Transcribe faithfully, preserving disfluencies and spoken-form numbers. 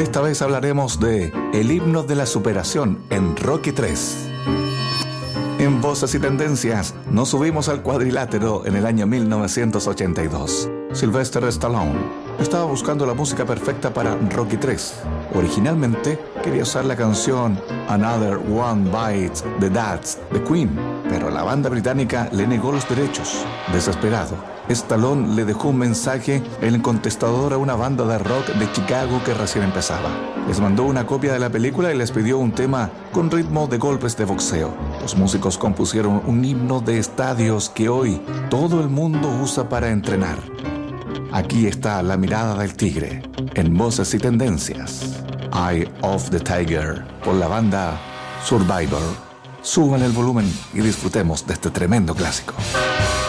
Esta vez hablaremos de El himno de la superación en Rocky tres. En Voces y Tendencias nos subimos al cuadrilátero en el año mil novecientos ochenta y dos. Sylvester Stallone estaba buscando la música perfecta para Rocky tres. Originalmente quería usar la canción Another One Bites the Dust de Queen, pero la banda británica le negó los derechos. Desesperado, Stallone le dejó un mensaje en el contestador a una banda de rock de Chicago que recién empezaba. Les mandó una copia de la película y les pidió un tema con ritmo de golpes de boxeo. Los músicos compusieron un himno de estadios que hoy todo el mundo usa para entrenar. Aquí está La mirada del tigre, en Voces y Tendencias. Eye of the Tiger, por la banda Survivor. Suban el volumen y disfrutemos de este tremendo clásico.